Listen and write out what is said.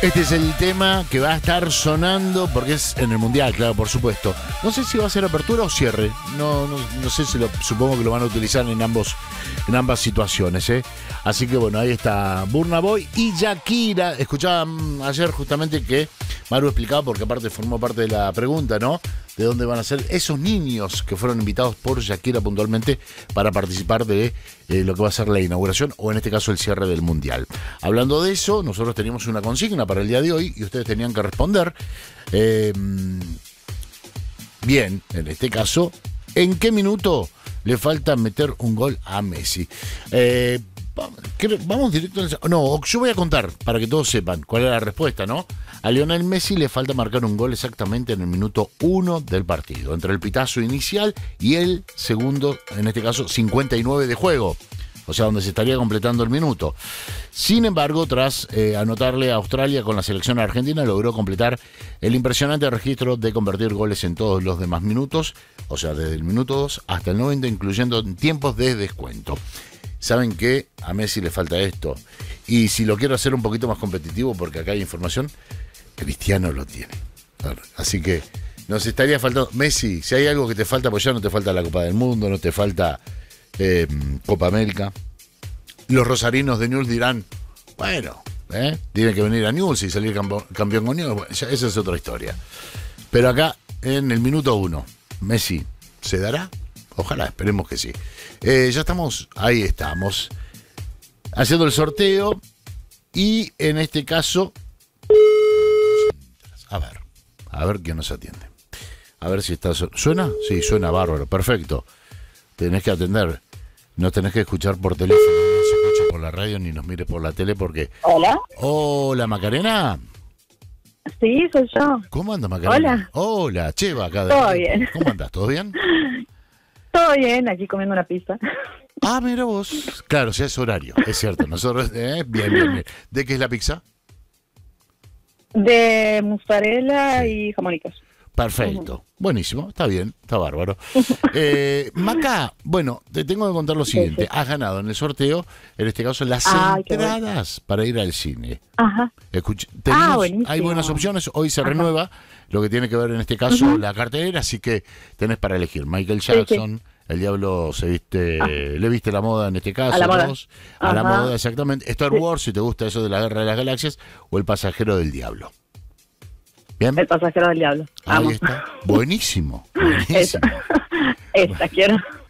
Este es el tema que va a estar sonando porque es en el Mundial, claro, por supuesto. No sé si va a ser apertura o cierre. No sé si supongo que lo van a utilizar en ambas situaciones, ¿eh? Así que bueno, ahí está Burna Boy y Shakira. Escuchaba ayer justamente que Maru explicaba, porque aparte formó parte de la pregunta, ¿no? De dónde van a ser esos niños que fueron invitados por Shakira puntualmente para participar de lo que va a ser la inauguración o en este caso el cierre del Mundial. Hablando de eso, nosotros teníamos una consigna para el día de hoy y ustedes tenían que responder. Bien, en este caso, ¿en qué minuto le falta meter un gol a Messi? Vamos directo. No, yo voy a contar para que todos sepan cuál es la respuesta, ¿no? A Lionel Messi le falta marcar un gol exactamente en el minuto 1 del partido, entre el pitazo inicial y el segundo, en este caso 59 de juego, o sea, donde se estaría completando el minuto. Sin embargo, tras anotarle a Australia con la selección argentina, logró completar el impresionante registro de convertir goles en todos los demás minutos, o sea, desde el minuto 2 hasta el 90, incluyendo tiempos de descuento. ¿Saben qué? A Messi le falta esto. Y si lo quiero hacer un poquito más competitivo, porque acá hay información, Cristiano lo tiene. Así que nos estaría faltando. Messi, si hay algo que te falta, pues ya no te falta la Copa del Mundo, no te falta Copa América. Los rosarinos de Newell's dirán, bueno, tiene que venir a Newell's y salir campeón con Newell's. Bueno, esa es otra historia. Pero acá, en el minuto 1, Messi, ¿se dará? Ojalá, esperemos que sí. Ya estamos, ahí estamos, haciendo el sorteo y en este caso, a ver quién nos atiende. A ver si está... ¿Suena? Sí, suena bárbaro, perfecto. Tenés que atender, no tenés que escuchar por teléfono, no se escucha por la radio ni nos mires por la tele porque... Hola. Hola, Macarena. Sí, soy yo. ¿Cómo andas, Macarena? Hola, Cheva acá. Todo bien. ¿Cómo andás? ¿Todo bien? Todo bien, aquí comiendo una pizza. Ah, mira vos. Claro, ya es horario, es cierto. Nosotros, bien. ¿De qué es la pizza? De mozzarella y jamón y queso. Perfecto, buenísimo, está bien, está bárbaro. Maca, bueno, te tengo que contar lo siguiente. Sí. Has ganado en el sorteo, en este caso, las entradas para ir al cine. Ajá. Buenísimo. Hay buenas opciones, hoy se renueva lo que tiene que ver en este caso la cartelera, así que tenés para elegir Michael Jackson, sí. El Diablo se viste, le viste la moda en este caso, a la moda, a la moda exactamente, Star Wars, si te gusta eso de la Guerra de las Galaxias, o El Pasajero del Diablo. ¿Bien? El Pasajero del Diablo. Ahí está. Buenísimo. Esta quiero.